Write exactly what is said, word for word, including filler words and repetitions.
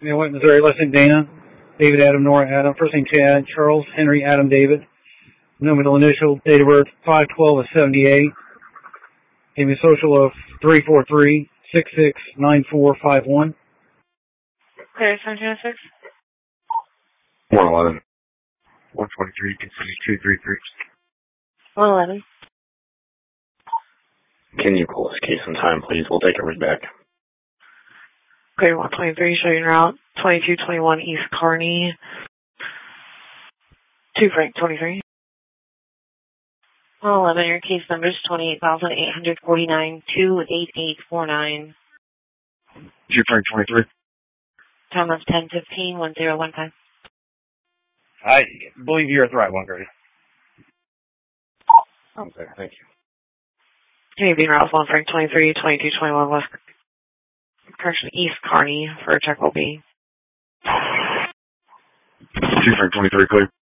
You know what, Missouri, last name Dana, David Adam, Nora Adam, first name Chad, Charles Henry Adam David, nominal initial, date of birth five twelve of seventy-eight, gave me a social of three four three, six six nine four five one. Clear seventeen oh six. one eleven. one twenty-three, two three three. one eleven. Can you pull this case in time, please? We'll take it right back. Clear one twenty-three, showing route twenty-two twenty-one East Kearney. two Frank twenty-three. one eleven, your case number is twenty-eight thousand eight hundred forty-nine, two eight eight four nine. two Frank twenty-three. Time of ten fifteen, one zero one five. I believe you're at the right one, Grady. Okay, thank you. Canadian Route one Frank twenty-three, twenty-two twenty-one West, correction, East Kearney for check will be. two Frank twenty-three, clear.